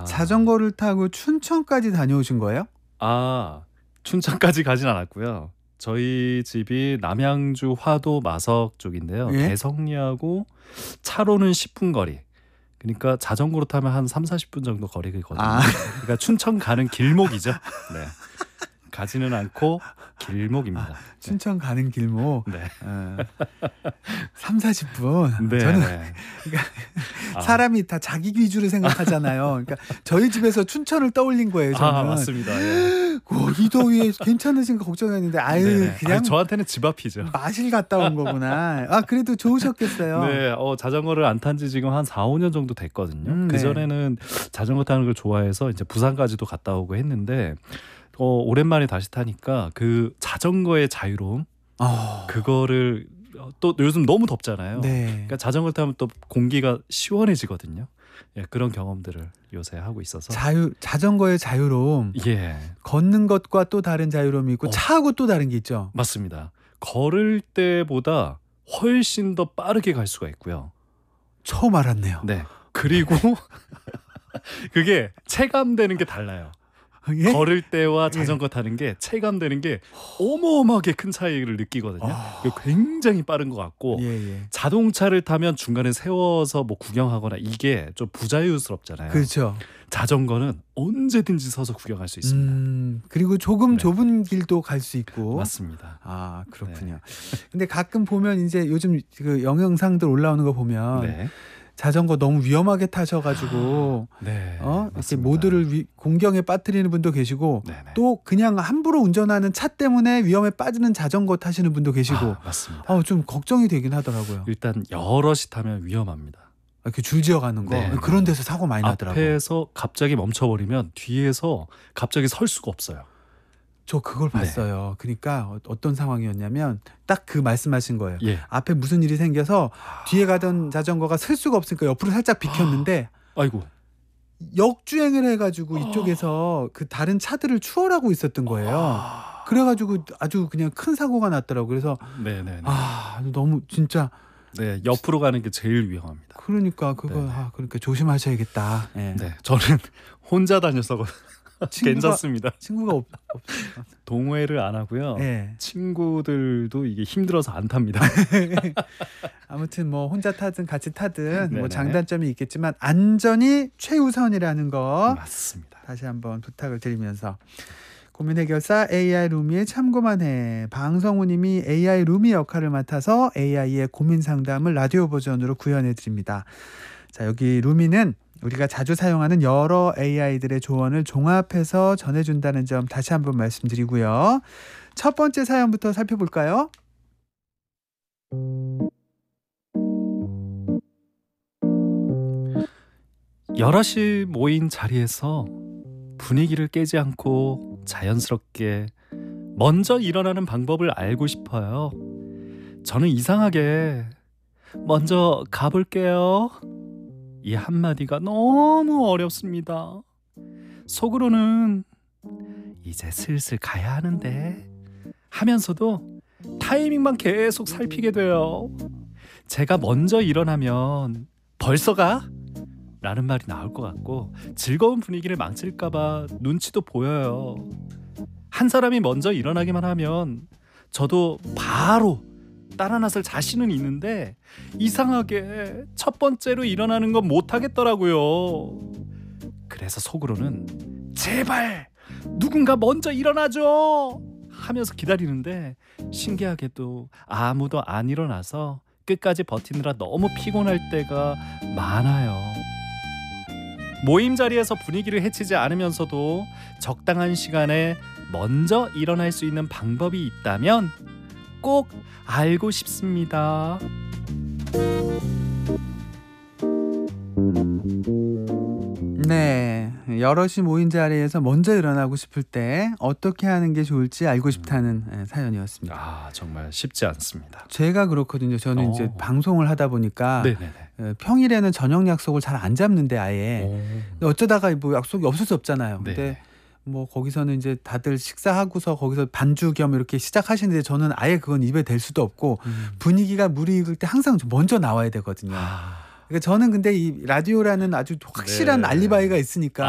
자전거를 타고 춘천까지 다녀오신 거예요? 춘천까지 가진 않았고요. 저희 집이 남양주 화도 마석 쪽인데요. 예? 개성리하고 차로는 10분 거리. 그러니까 자전거로 타면 한 3-40분 정도 거리거든요. 그러니까 춘천 가는 길목이죠. 네. 가지는 않고 길목입니다. 춘천 가는 길목. 네. 3-40분. 네. 저는 네. 사람이 다 자기 위주로 생각하잖아요. 그러니까 저희 집에서 춘천을 떠올린 거예요. 저는. 맞습니다. 예. 이 더위에 괜찮으신가 걱정했는데 네네. 그냥 저한테는 집 앞이죠. 마실 갔다 온 거구나. 그래도 좋으셨겠어요. 네, 자전거를 안 탄 지 지금 한 4-5년 정도 됐거든요. 네. 그전에는 자전거 타는 걸 좋아해서 이제 부산까지도 갔다 오고 했는데 오랜만에 다시 타니까 그 자전거의 자유로움 그거를 또 요즘 너무 덥잖아요. 네. 그러니까 자전거 타면 또 공기가 시원해지거든요. 예, 그런 경험들을 요새 하고 있어서 자전거의 자유로움. 예, 걷는 것과 또 다른 자유로움이 있고 차하고 또 다른 게 있죠. 맞습니다. 걸을 때보다 훨씬 더 빠르게 갈 수가 있고요. 처음 알았네요. 네. 그리고 그게 체감되는 게 달라요. 예? 걸을 때와 자전거 타는 게 체감되는 게 어마어마하게 큰 차이를 느끼거든요. 굉장히 빠른 것 같고 예. 자동차를 타면 중간에 세워서 뭐 구경하거나 이게 좀 부자유스럽잖아요. 그렇죠. 자전거는 언제든지 서서 구경할 수 있습니다. 그리고 조금 네. 좁은 길도 갈 수 있고. 맞습니다. 그렇군요. 근데 가끔 보면 이제 요즘 그 영상들 올라오는 거 보면 네. 자전거 너무 위험하게 타셔가지고 네. 이렇게 맞습니다. 모두를 공경에 빠뜨리는 분도 계시고 네네. 또 그냥 함부로 운전하는 차 때문에 위험에 빠지는 자전거 타시는 분도 계시고 맞습니다. 좀 걱정이 되긴 하더라고요. 일단 여럿이 타면 위험합니다. 이렇게 줄지어 가는 거 네. 그런 데서 사고 많이 나더라고요. 앞에서 갑자기 멈춰버리면 뒤에서 갑자기 설 수가 없어요. 저 그걸 봤어요. 그러니까 어떤 상황이었냐면 딱 그 말씀하신 거예요. 예. 앞에 무슨 일이 생겨서 뒤에 가던 자전거가 설 수가 없으니까 옆으로 살짝 비켰는데 아이고. 역주행을 해가지고 이쪽에서 그 다른 차들을 추월하고 있었던 거예요. 그래가지고 아주 그냥 큰 사고가 났더라고요. 그래서 네네네. 너무 진짜 네, 옆으로 가는 게 제일 위험합니다. 그러니까 그러니까 조심하셔야겠다. 예. 네, 저는 혼자 다녀서 괜찮습니다. 친구가 없. 동호회를 안 하고요. 예. 친구들도 이게 힘들어서 안 탑니다. 아무튼 뭐 혼자 타든 같이 타든 뭐 네네. 장단점이 있겠지만 안전이 최우선이라는 거 맞습니다. 다시 한번 부탁을 드리면서 고민 해결사 AI 루미의 참고만 해 방성우님이 AI 루미 역할을 맡아서 AI의 고민 상담을 라디오 버전으로 구현해 드립니다. 자, 여기 루미는 우리가 자주 사용하는 여러 AI들의 조언을 종합해서 전해준다는 점 다시 한번 말씀드리고요. 첫 번째 사연부터 살펴볼까요? 여럿이 모인 자리에서 분위기를 깨지 않고 자연스럽게 먼저 일어나는 방법을 알고 싶어요. 저는 이상하게 먼저 가볼게요. 이 한마디가 너무 어렵습니다. 속으로는 이제 슬슬 가야 하는데 하면서도 타이밍만 계속 살피게 돼요. 제가 먼저 일어나면 벌써 가? 라는 말이 나올 것 같고 즐거운 분위기를 망칠까봐 눈치도 보여요. 한 사람이 먼저 일어나기만 하면 저도 바로 따라 나설 자신은 있는데 이상하게 첫 번째로 일어나는 건 못하겠더라고요. 그래서 속으로는 제발 누군가 먼저 일어나줘 하면서 기다리는데 신기하게도 아무도 안 일어나서 끝까지 버티느라 너무 피곤할 때가 많아요. 모임 자리에서 분위기를 해치지 않으면서도 적당한 시간에 먼저 일어날 수 있는 방법이 있다면 꼭 알고 싶습니다. 네, 여럿이 모인 자리에서 먼저 일어나고 싶을 때 어떻게 하는 게 좋을지 알고 싶다는 사연이었습니다. 정말 쉽지 않습니다. 제가 그렇거든요. 저는 이제 방송을 하다 보니까 네네네. 평일에는 저녁 약속을 잘 안 잡는데 아예 어쩌다가 뭐 약속이 없을 수 없잖아요. 네. 근데 뭐 거기서는 이제 다들 식사하고서 거기서 반주 겸 이렇게 시작하시는데 저는 아예 그건 입에 댈 수도 없고 분위기가 무르익을 때 항상 먼저 나와야 되거든요. 그러니까 저는 근데 이 라디오라는 아주 확실한 네. 알리바이가 있으니까